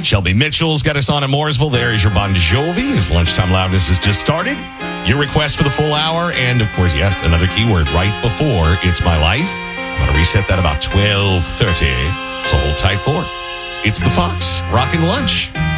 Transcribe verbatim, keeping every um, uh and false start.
Shelby Mitchell's got us on at Mooresville. There is your Bon Jovi. His lunchtime loudness has just started. Your request for the full hour. And, of course, yes, another keyword right before It's My Life. I'm going to reset that about twelve thirty. So hold tight for it. It's the Fox Rockin' Lunch.